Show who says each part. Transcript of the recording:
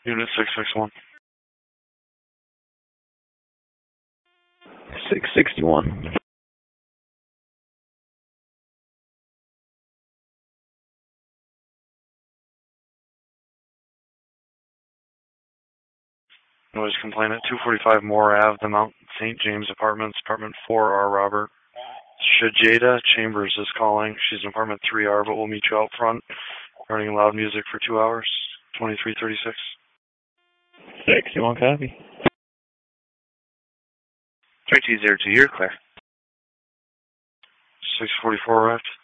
Speaker 1: Unit 661.
Speaker 2: 661.
Speaker 1: Noise complaint at 245 Moore Ave, the Mount St. James Apartments, apartment 4R, Robert. Shajeda Chambers is calling. She's in apartment 3R, but we'll meet you out front. Running loud music for 2 hours. 2336.
Speaker 2: 61 copy.
Speaker 3: 3202, you're clear.
Speaker 1: 644 arrived.